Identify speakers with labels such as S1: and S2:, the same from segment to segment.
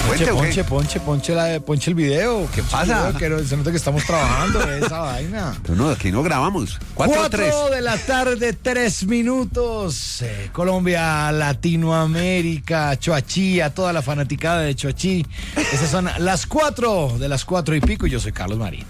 S1: Ponche el video. ¿Qué pasa? Que se nota que estamos trabajando esa vaina.
S2: No, aquí no grabamos.
S1: 4 de la tarde, 3 minutos. Colombia, Latinoamérica, Choachí, a toda la fanaticada de Choachí. Esas son las 4 de las 4 y pico y yo soy Carlos Marín.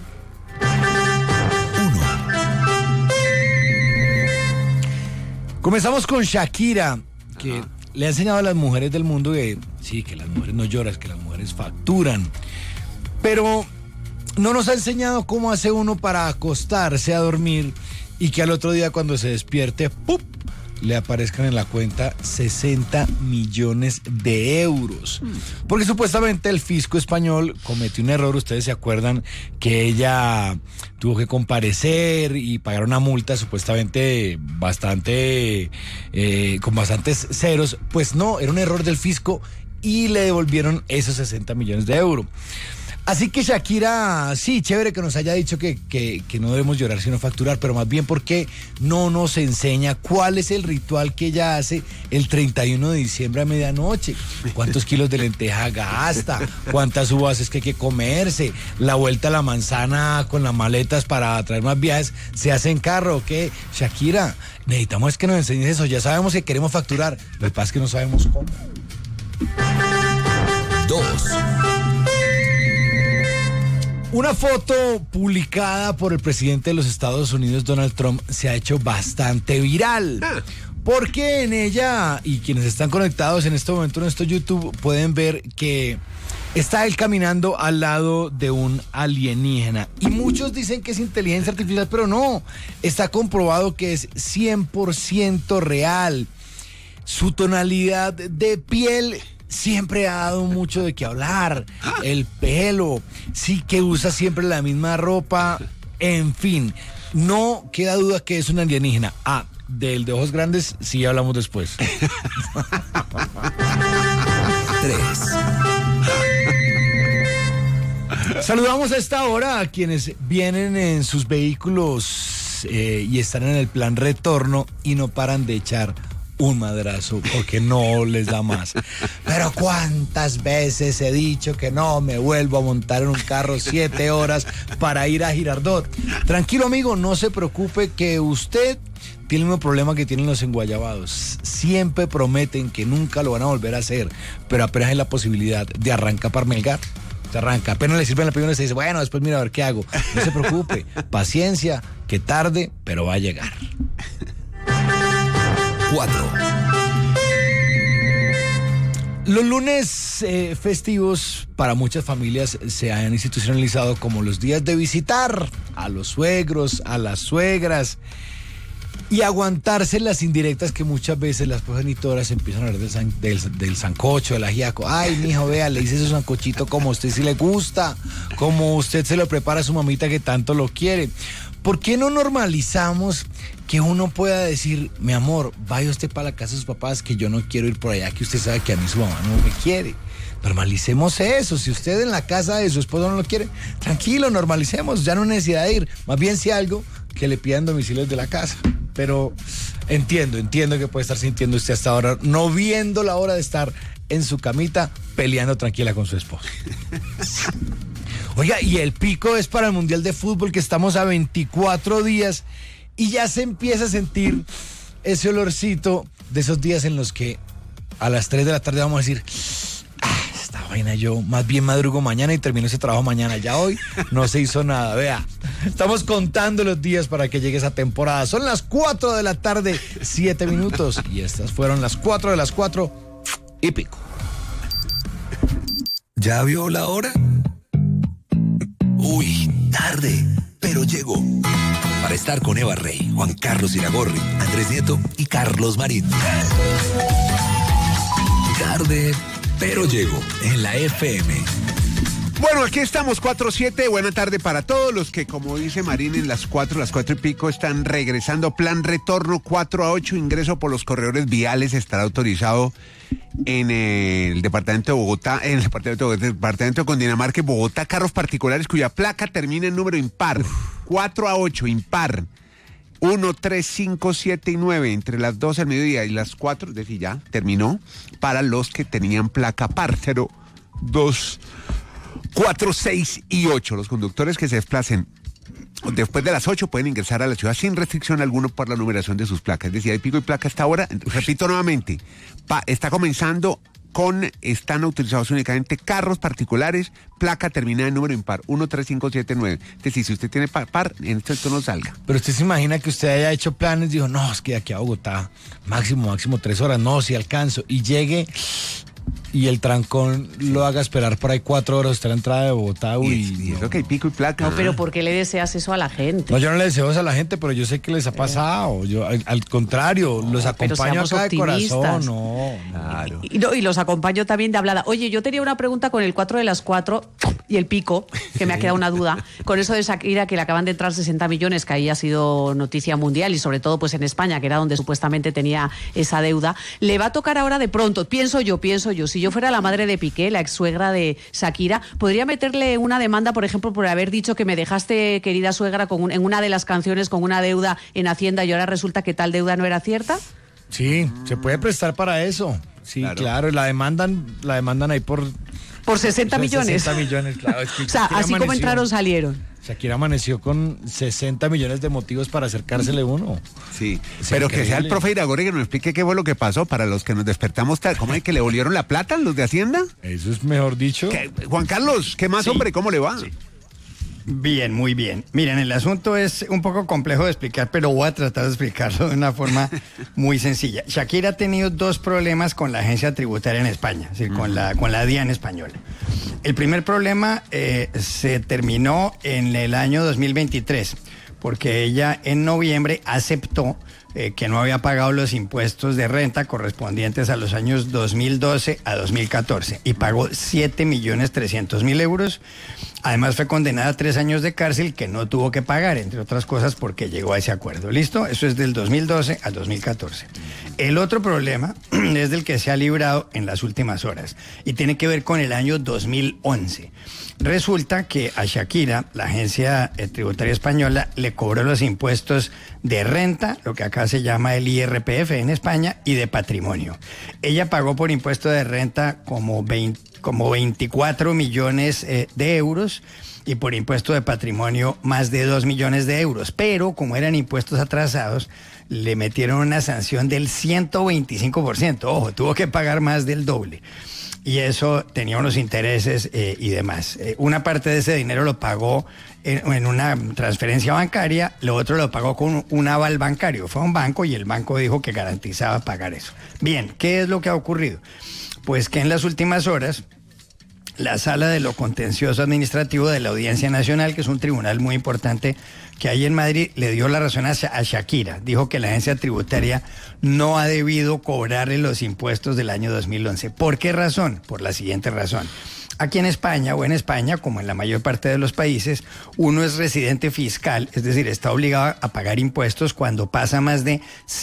S1: Comenzamos con Shakira, que le ha enseñado a las mujeres del mundo que sí, que las mujeres no lloran, que las mujeres facturan. Pero no nos ha enseñado cómo hace uno para acostarse a dormir y que al otro día cuando se despierte, ¡pup!, le aparezcan en la cuenta 60 millones de euros. Porque supuestamente el fisco español cometió un error. Ustedes se acuerdan que ella tuvo que comparecer y pagar una multa supuestamente bastante, con bastantes ceros. Pues no, era un error del fisco y le devolvieron esos 60 millones de euros. Así que Shakira, sí, chévere que nos haya dicho que no debemos llorar sino facturar, pero más bien porque no nos enseña cuál es el ritual que ella hace el 31 de diciembre a medianoche. ¿Cuántos kilos de lenteja gasta? ¿Cuántas uvas es que hay que comerse? ¿La vuelta a la manzana con las maletas para traer más viajes se hace en carro? ¿Qué? Shakira, necesitamos que nos enseñes eso. Ya sabemos que queremos facturar, lo que pasa es que no sabemos cómo.
S3: 2.
S1: Una foto publicada por el presidente de los Estados Unidos, Donald Trump, se ha hecho bastante viral. Porque en ella, y quienes están conectados en este momento en nuestro YouTube, pueden ver que está él caminando al lado de un alienígena. Y muchos dicen que es inteligencia artificial, pero no. Está comprobado que es 100% real. Su tonalidad de piel siempre ha dado mucho de qué hablar. El pelo, sí, que usa siempre la misma ropa. En fin, no queda duda que es un alienígena. Del de ojos grandes, sí hablamos después.
S3: 3.
S1: Saludamos a esta hora a quienes vienen en sus vehículos y están en el plan retorno y no paran de echar un madrazo porque no les da más. Pero cuántas veces he dicho que no me vuelvo a montar en un carro 7 horas para ir a Girardot. Tranquilo, amigo, no se preocupe, que usted tiene el mismo problema que tienen los enguayabados. Siempre prometen que nunca lo van a volver a hacer, pero apenas hay la posibilidad de arrancar para Melgar, se arranca. Apenas le sirven la primera y se dice, bueno, después mira a ver qué hago. No se preocupe, paciencia, que tarde, pero va a llegar.
S3: 4.
S1: Los lunes festivos para muchas familias se han institucionalizado como los días de visitar a los suegros, a las suegras y aguantarse las indirectas que muchas veces las progenitoras empiezan a hablar del sancocho, del ajiaco. Ay, mijo, vea, le hice su sancochito como a usted sí le gusta, como usted se lo prepara a su mamita que tanto lo quiere. ¿Por qué no normalizamos que uno pueda decir, mi amor, vaya usted para la casa de sus papás, que yo no quiero ir por allá, que usted sabe que a mí su mamá no me quiere? Normalicemos eso. Si usted en la casa de su esposo no lo quiere, tranquilo, normalicemos, ya no hay necesidad de ir. Más bien si algo, que le pidan domicilios de la casa. Pero entiendo que puede estar sintiendo usted hasta ahora, no viendo la hora de estar en su camita peleando tranquila con su esposo. Oiga, y el pico es para el Mundial de Fútbol, que estamos a 24 días y ya se empieza a sentir ese olorcito de esos días en los que a las 3 de la tarde vamos a decir, esta vaina yo más bien madrugo mañana y termino ese trabajo mañana. Ya hoy no se hizo nada. Vea, estamos contando los días para que llegue esa temporada. Son las 4 de la tarde, 7 minutos y estas fueron las 4 de las 4 y pico.
S3: ¿Ya vio la hora? Uy, tarde, pero llegó. Para estar con Eva Rey, Juan Carlos Iragorri, Andrés Nieto y Carlos Marín. Tarde, pero llegó en la FM.
S2: Bueno, aquí estamos, 4-7. Buena tarde para todos los que, como dice Marín, en las 4 y pico están regresando. Plan retorno 4-8, ingreso por los corredores viales estará autorizado en el departamento de Bogotá, en el departamento de Cundinamarca y Bogotá, carros particulares cuya placa termina en número impar. 4-8, impar. 1, 3, 5, 7 y 9, entre las 12 al mediodía y las 4, es decir, ya terminó, para los que tenían placa par, 0, 2, 4, 6 y 8. Los conductores que se desplacen después de las 8 pueden ingresar a la ciudad sin restricción alguna por la numeración de sus placas. Es decir, hay pico y placa hasta ahora. Repito nuevamente, está comenzando están autorizados únicamente carros particulares, placa terminada en número impar, 13579. Es decir, si usted tiene par, en este momento no salga.
S1: Pero usted se imagina que usted haya hecho planes, dijo, no, es que de aquí a Bogotá, máximo 3 horas, no, si alcanzo, y llegue y el trancón lo haga esperar por ahí 4 horas usted a la entrada de Bogotá.
S2: Y eso que hay pico y placa.
S4: No, pero ¿por qué le deseas eso a la gente?
S1: No, yo no le deseo eso a la gente, pero yo sé que les ha pasado. Yo, al contrario, los acompaño acá de corazón. No, claro.
S4: Y los acompaño también de hablada. Oye, yo tenía una pregunta con el 4 de las 4 y el pico, que me ha quedado una duda. Con eso de Shakira, que le acaban de entrar 60 millones, que ahí ha sido noticia mundial, y sobre todo pues en España, que era donde supuestamente tenía esa deuda. Le va a tocar ahora de pronto, pienso yo, si yo fuera la madre de Piqué, la ex-suegra de Shakira, podría meterle una demanda, por ejemplo, por haber dicho que me dejaste, querida suegra, en una de las canciones con una deuda en Hacienda y ahora resulta que tal deuda no era cierta.
S1: Sí, se puede prestar para eso. Sí, claro, la demandan ahí por
S4: 60 millones.
S1: 60 millones, claro. Es que
S4: o sea, así como entraron, salieron.
S1: Shakira amaneció con 60 millones de motivos para acercársele uno.
S2: Sí, pero que sea el profe Iragorri que nos explique qué fue lo que pasó para los que nos despertamos tarde. ¿Cómo es que le volvieron la plata los de Hacienda?
S1: Eso es mejor dicho.
S2: Juan Carlos, ¿qué más, hombre? ¿Cómo le va?
S5: Sí. Bien, muy bien. Miren, el asunto es un poco complejo de explicar, pero voy a tratar de explicarlo de una forma muy sencilla. Shakira ha tenido 2 problemas con la agencia tributaria en España, es decir, con la DIAN española. El primer problema se terminó en el año 2023, porque ella en noviembre aceptó que no había pagado los impuestos de renta correspondientes a los años 2012 a 2014 y pagó 7.300.000 euros. Además fue condenada a 3 años de cárcel que no tuvo que pagar, entre otras cosas porque llegó a ese acuerdo. ¿Listo? Eso es del 2012 al 2014. El otro problema es del que se ha librado en las últimas horas y tiene que ver con el año 2011. Resulta que a Shakira, la agencia tributaria española, le cobró los impuestos de renta, lo que acá se llama el IRPF en España, y de patrimonio. Ella pagó por impuesto de renta como 24 millones de euros y por impuesto de patrimonio más de 2 millones de euros. Pero como eran impuestos atrasados, le metieron una sanción del 125%. Ojo, tuvo que pagar más del doble. Y eso tenía unos intereses y demás. Una parte de ese dinero lo pagó en una transferencia bancaria, lo otro lo pagó con un aval bancario. Fue a un banco y el banco dijo que garantizaba pagar eso. Bien, ¿qué es lo que ha ocurrido? Pues que en las últimas horas, la Sala de lo Contencioso Administrativo de la Audiencia Nacional, que es un tribunal muy importante que hay en Madrid, le dio la razón a Shakira. Dijo que la agencia tributaria no ha debido cobrarle los impuestos del año 2011. ¿Por qué razón? Por la siguiente razón. Aquí en España, o en España, como en la mayor parte de los países, uno es residente fiscal, es decir, está obligado a pagar impuestos cuando pasa más de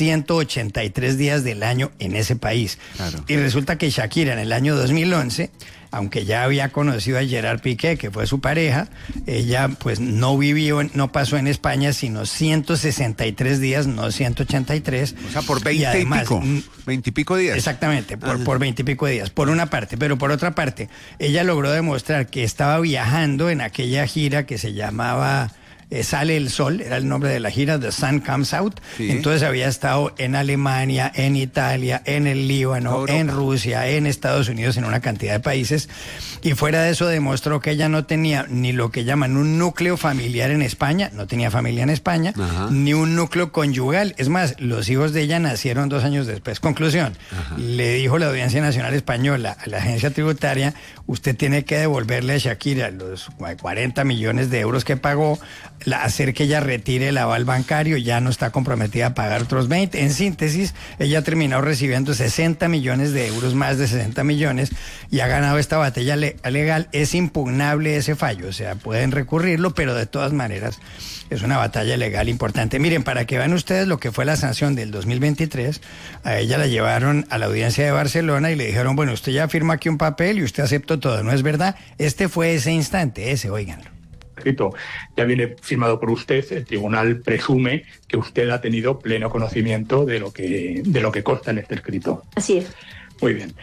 S5: 183 días del año en ese país. Claro. Y resulta que Shakira en el año 2011, aunque ya había conocido a Gerard Piqué, que fue su pareja, ella pues no pasó en España sino 163 días, no 183.
S2: O sea, por 20 y pico días.
S5: Exactamente, por 20 y pico días, por una parte. Pero por otra parte, ella logró demostrar que estaba viajando en aquella gira que se llamaba Sale el Sol, era el nombre de la gira, The Sun Comes Out. Sí. Entonces había estado en Alemania, en Italia, en el Líbano, Europa, en Rusia, en Estados Unidos, en una cantidad de países. Y fuera de eso demostró que ella no tenía ni lo que llaman un núcleo familiar en España, no tenía familia en España, ni un núcleo conyugal. Es más, los hijos de ella nacieron 2 años después. Conclusión, le dijo la Audiencia Nacional Española a la agencia tributaria, usted tiene que devolverle a Shakira los 40 millones de euros que pagó, hacer que ella retire el aval bancario, ya no está comprometida a pagar otros 20. En síntesis, ella ha terminado recibiendo 60 millones de euros, más de 60 millones, y ha ganado esta batalla legal. Es impugnable ese fallo, o sea, pueden recurrirlo, pero de todas maneras es una batalla legal importante. Miren, para que vean ustedes lo que fue la sanción del 2023, a ella la llevaron a la audiencia de Barcelona y le dijeron, bueno, usted ya firma aquí un papel y usted aceptó todo, ¿no es verdad? Este fue ese instante, óiganlo.
S6: Escrito ya viene firmado por usted, el tribunal presume que usted ha tenido pleno conocimiento de lo que consta en este escrito.
S7: Así es.
S6: Muy bien.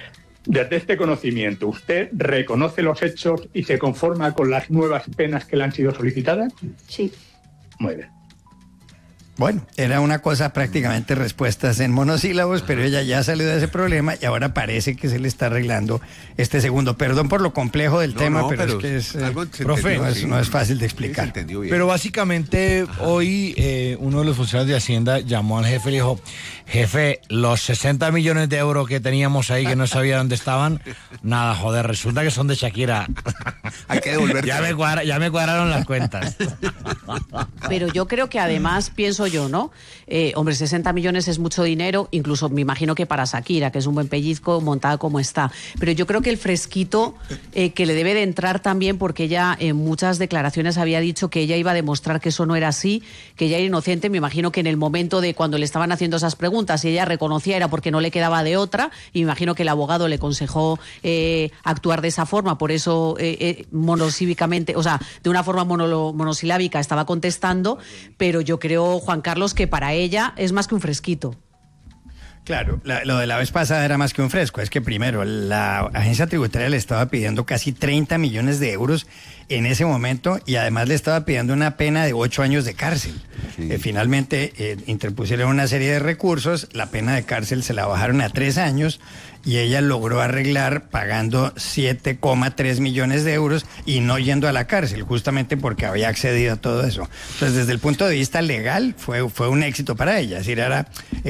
S6: Desde este conocimiento, ¿usted reconoce los hechos y se conforma con las nuevas penas que le han sido solicitadas?
S7: Sí.
S6: Muy bien.
S5: Bueno, era una cosa prácticamente respuestas en monosílabos, pero ella ya salió de ese problema y ahora parece que se le está arreglando este segundo. Perdón por lo complejo del tema, pero es que es,
S1: profe,
S5: no es fácil de explicar.
S1: Pero básicamente hoy uno de los funcionarios de Hacienda llamó al jefe y le dijo, jefe, los 60 millones de euros que teníamos ahí que no sabía dónde estaban, nada, joder, resulta que son de Shakira.
S2: Hay que devolver.
S1: ya me cuadraron las cuentas.
S4: Pero yo creo que además, pienso yo, ¿no? Hombre, 60 millones es mucho dinero, incluso me imagino que para Shakira, que es un buen pellizco, montada como está. Pero yo creo que el fresquito que le debe de entrar también, porque ella en muchas declaraciones había dicho que ella iba a demostrar que eso no era así, que ella era inocente. Me imagino que en el momento de cuando le estaban haciendo esas preguntas y ella reconocía era porque no le quedaba de otra, y me imagino que el abogado le aconsejó actuar de esa forma, por eso monosílabicamente, o sea, de una forma monosilábica estaba contestando, pero yo creo, Juan Carlos, que para ella es más que un fresquito.
S5: Claro, lo de la vez pasada era más que un fresco. Es que primero, la agencia tributaria le estaba pidiendo casi 30 millones de euros en ese momento y además le estaba pidiendo una pena de 8 años de cárcel. Sí. Finalmente interpusieron una serie de recursos, la pena de cárcel se la bajaron a 3 años y ella logró arreglar pagando 7,3 millones de euros y no yendo a la cárcel, justamente porque había accedido a todo eso. Entonces, desde el punto de vista legal, fue un éxito para ella. Es decir, era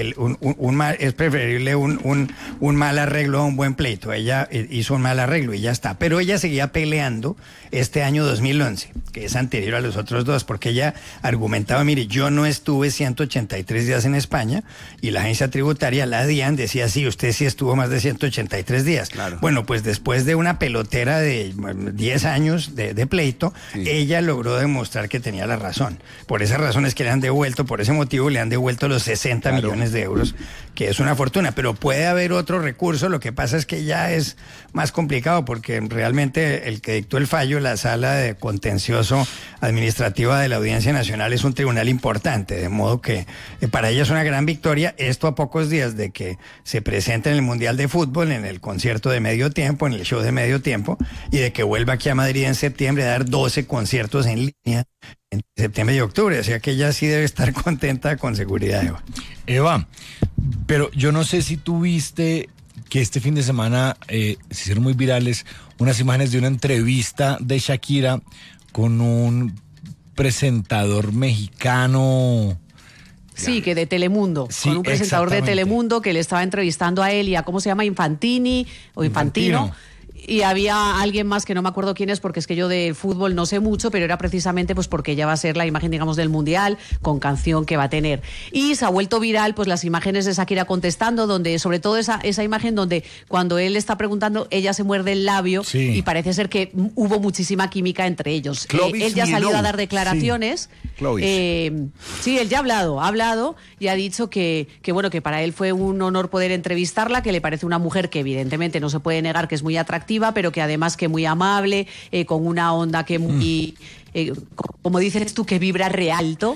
S5: es preferible un mal arreglo a un buen pleito. Ella hizo un mal arreglo y ya está. Pero ella seguía peleando este año 2011, que es anterior a los otros dos, porque ella argumentaba, mire, yo no estuve 183 días en España, y la agencia tributaria, la DIAN, decía, sí, usted sí estuvo más de 183 días. Claro. Bueno, pues después de una pelotera de 10 años de pleito, sí, ella logró demostrar que tenía la razón. Por esas razones que le han devuelto, por ese motivo le han devuelto los 60 claro, millones de euros, que es una fortuna, pero puede haber otro recurso. Lo que pasa es que ya es más complicado, porque realmente el que dictó el fallo, la sala de contencioso administrativa de la Audiencia Nacional, es un tribunal importante, de modo que para ella es una gran victoria. Esto a pocos días de que se presente en el Mundial de Fútbol, en el concierto de medio tiempo, en el show de medio tiempo, y de que vuelva aquí a Madrid en septiembre a dar 12 conciertos en línea en septiembre y octubre. O sea que ella sí debe estar contenta, con seguridad, Eva.
S1: Eva, pero yo no sé si tú viste que este fin de semana se hicieron muy virales unas imágenes de una entrevista de Shakira con un presentador mexicano.
S4: Sí, que de Telemundo,
S1: sí,
S4: con un presentador de Telemundo que le estaba entrevistando a él y a, ¿cómo se llama? Infantini o Infantino. Y había alguien más que no me acuerdo quién es, porque es que yo de fútbol no sé mucho, pero era precisamente pues porque ella va a ser la imagen, digamos, del Mundial, con canción que va a tener. Y se ha vuelto viral pues las imágenes de Shakira contestando, donde sobre todo esa imagen donde cuando él está preguntando, ella se muerde el labio, sí, y parece ser que hubo muchísima química entre ellos. Él ya ha salido a dar declaraciones. Sí. Sí, él ya ha hablado y ha dicho que bueno, que para él fue un honor poder entrevistarla, que le parece una mujer que evidentemente no se puede negar que es muy atractiva, pero que además que muy amable, con una onda que muy, como dices tú, que vibra re alto.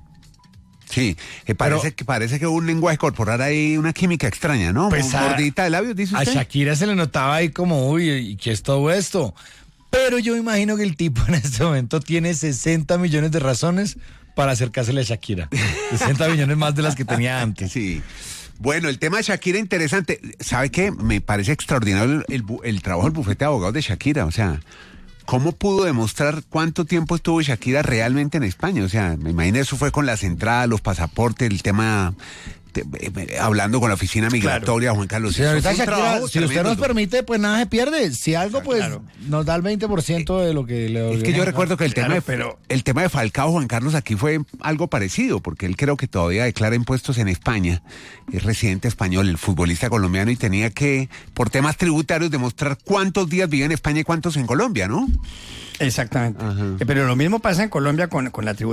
S2: Sí, parece que hubo un lenguaje corporal ahí, una química extraña, ¿no?
S1: Pues
S2: mordidita de labios, dice usted.
S1: A Shakira se le notaba ahí como, uy, ¿y qué es todo esto? Pero yo imagino que el tipo en este momento tiene 60 millones de razones para acercársele a Shakira. 60 millones más de las que tenía antes.
S2: Sí. Bueno, el tema de Shakira interesante. ¿Sabe qué? Me parece extraordinario el trabajo del bufete de abogados de Shakira. O sea, ¿cómo pudo demostrar cuánto tiempo estuvo Shakira realmente en España? O sea, me imagino eso fue con las entradas, los pasaportes, el tema... hablando con la oficina migratoria, claro. Juan Carlos.
S1: Señorita Shakira, si usted nos permite, pues nada se pierde. Si algo, pues claro, nos da el 20% de lo que le...
S2: Es que yo recuerdo que el tema de Falcao, Juan Carlos, aquí fue algo parecido, porque él creo que todavía declara impuestos en España, es residente español, el futbolista colombiano, y tenía que, por temas tributarios, demostrar cuántos días vivía en España y cuántos en Colombia, ¿no?
S5: Exactamente. Pero lo mismo pasa en Colombia con la tributaria.